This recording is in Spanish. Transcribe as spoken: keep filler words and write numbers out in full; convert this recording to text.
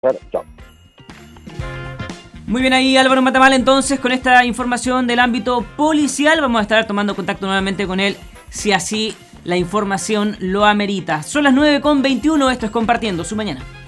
Bueno, chao. Muy bien ahí Álvaro Matamal, entonces con esta información del ámbito policial vamos a estar tomando contacto nuevamente con él si así la información lo amerita. Son las nueve con veintiuno, esto es Compartiendo su Mañana.